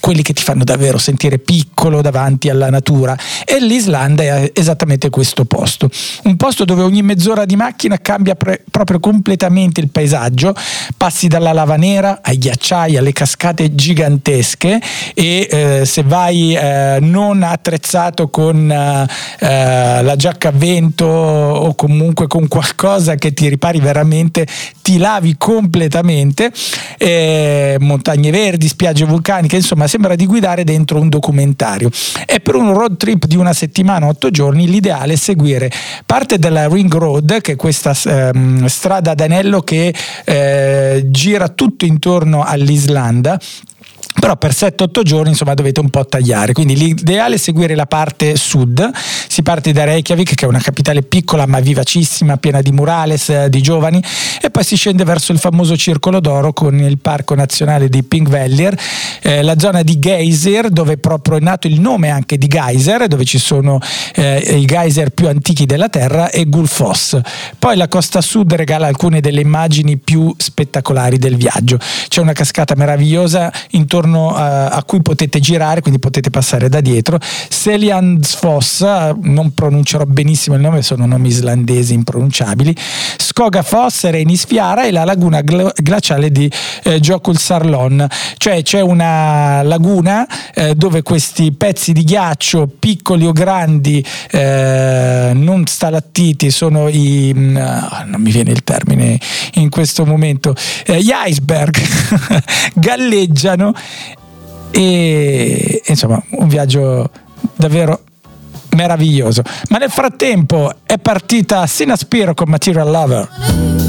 quelli che ti fanno davvero sentire piccolo davanti alla natura, e l'Islanda è esattamente questo posto, un posto dove ogni mezz'ora di macchina cambia proprio completamente il paesaggio, passi dalla lava nera ai ghiacciai, alle cascate gigantesche, e se vai non attrezzato con la giacca a vento o comunque con qualcosa che ti ripari veramente, ti lavi completamente, montagne verdi, spiagge vulcaniche, insomma sembra di guidare dentro un documentario. E per un road trip di una settimana, 8 giorni, l'ideale è seguire parte della Ring Road, che è questa strada ad anello che gira tutto intorno all'Islanda. Però per 7-8 giorni insomma dovete un po' tagliare, quindi l'ideale è seguire la parte sud. Si parte da Reykjavik, che è una capitale piccola ma vivacissima, piena di murales, di giovani, e poi si scende verso il famoso Circolo d'Oro con il parco nazionale di Þingvellir, la zona di Geysir, dove proprio è nato il nome anche di geyser, dove ci sono i geyser più antichi della terra, e Gullfoss. Poi la costa sud regala alcune delle immagini più spettacolari del viaggio. C'è una cascata meravigliosa intorno a cui potete girare, quindi potete passare da dietro. Seljalandsfoss, non pronuncerò benissimo il nome, sono nomi islandesi impronunciabili. Skogafoss, Reynisfjara, e la laguna glaciale di Jökulsárlón, cioè c'è una laguna dove questi pezzi di ghiaccio, piccoli o grandi, non stalattiti, sono non mi viene il termine in questo momento, gli iceberg galleggiano, e insomma un viaggio davvero meraviglioso. Ma nel frattempo è partita Sina Spiro con Material Lover.